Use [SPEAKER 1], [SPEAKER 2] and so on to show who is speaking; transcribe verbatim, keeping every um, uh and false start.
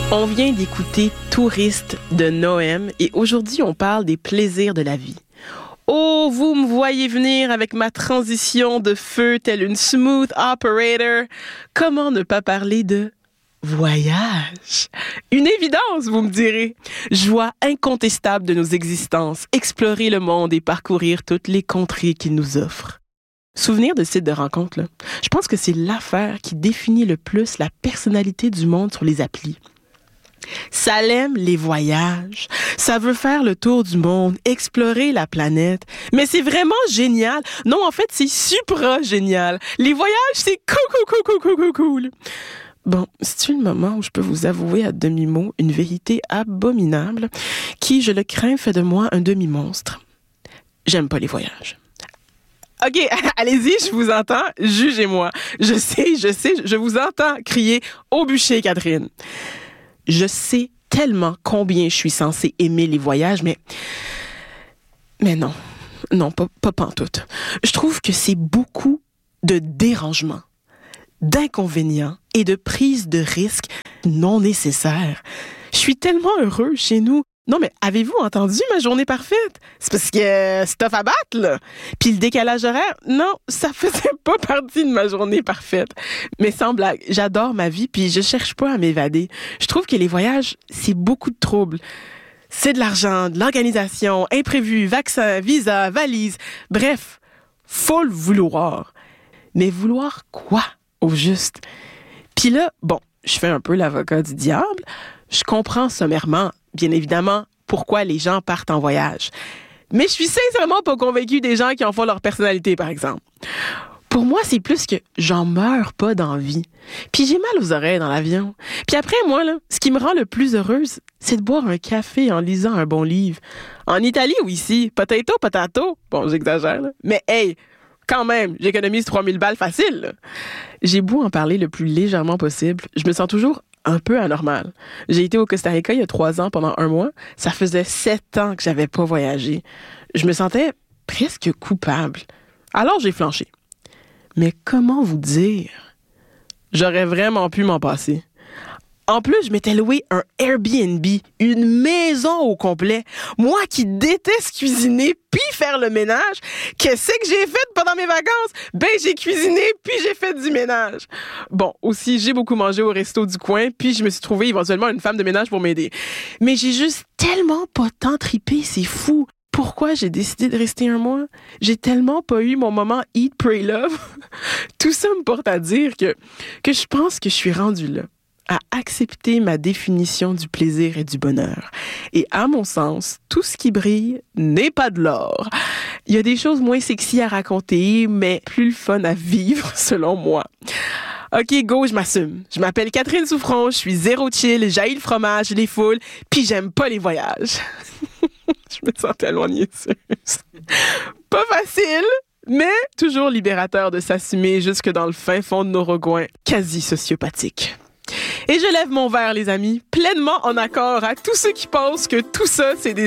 [SPEAKER 1] On vient d'écouter Touriste de Noem et aujourd'hui, on parle des plaisirs de la vie. Oh, vous me voyez venir avec ma transition de feu telle une smooth operator. Comment ne pas parler de voyage? Une évidence, vous me direz. Joie incontestable de nos existences, explorer le monde et parcourir toutes les contrées qu'il nous offre. Souvenir de site de rencontre, là. Je pense que c'est l'affaire qui définit le plus la personnalité du monde sur les applis. Ça aime les voyages, ça veut faire le tour du monde, explorer la planète. Mais c'est vraiment génial. Non, en fait, c'est supra génial. Les voyages, c'est cool, cool, cool, cool, cool, cool. Bon, c'est-tu le moment où je peux vous avouer à demi-mot une vérité abominable qui, je le crains, fait de moi un demi-monstre. J'aime pas les voyages. OK, allez-y, je vous entends, jugez-moi. Je sais, je sais, je vous entends crier au bûcher, Catherine. Je sais tellement combien je suis censée aimer les voyages, mais... Mais non, non, pas, pas pantoute. Je trouve que c'est beaucoup de dérangements, d'inconvénients et de prise de risques non nécessaires. Je suis tellement heureux chez nous. Non, mais avez-vous entendu ma journée parfaite? C'est parce que euh, c'est tough à battre, là. Puis le décalage horaire, non, ça faisait pas partie de ma journée parfaite. Mais sans blague, j'adore ma vie, puis je cherche pas à m'évader. Je trouve que les voyages, c'est beaucoup de troubles. C'est de l'argent, de l'organisation, imprévu, vaccin, visa, valise. Bref, faut le vouloir. Mais vouloir quoi, au juste? Puis là, bon, je fais un peu l'avocat du diable. Je comprends sommairement, bien évidemment, pourquoi les gens partent en voyage. Mais je suis sincèrement pas convaincue des gens qui en font leur personnalité, par exemple. Pour moi, c'est plus que j'en meurs pas d'envie. Puis j'ai mal aux oreilles dans l'avion. Puis après, moi, là, ce qui me rend le plus heureuse, c'est de boire un café en lisant un bon livre. En Italie ou ici, potato, potato. Bon, j'exagère, là. Mais hey, quand même, j'économise trois mille balles facile, là. J'ai beau en parler le plus légèrement possible, je me sens toujours un peu anormal. J'ai été au Costa Rica il y a trois ans pendant un mois. Ça faisait sept ans que j'avais pas voyagé. Je me sentais presque coupable. Alors j'ai flanché. Mais comment vous dire? J'aurais vraiment pu m'en passer. En plus, je m'étais loué un Airbnb, une maison au complet. Moi qui déteste cuisiner puis faire le ménage, qu'est-ce que j'ai fait pendant mes vacances? Ben, j'ai cuisiné puis j'ai fait du ménage. Bon, aussi, j'ai beaucoup mangé au resto du coin puis je me suis trouvé éventuellement une femme de ménage pour m'aider. Mais j'ai juste tellement pas tant trippé, c'est fou. Pourquoi j'ai décidé de rester un mois? J'ai tellement pas eu mon moment Eat, Pray, Love. Tout ça me porte à dire que, que je pense que je suis rendue là, à accepter ma définition du plaisir et du bonheur. Et à mon sens, tout ce qui brille n'est pas de l'or. Il y a des choses moins sexy à raconter, mais plus le fun à vivre, selon moi. OK, go, je m'assume. Je m'appelle Catherine Souffron, je suis zéro chill, j'haïs le fromage, les foules, puis j'aime pas les voyages. Je me sens tellement niaiseuse. Pas facile, mais toujours libérateur de s'assumer jusque dans le fin fond de nos recoins quasi sociopathiques. Et je lève mon verre, les amis, pleinement en accord à tous ceux qui pensent que tout ça, c'est des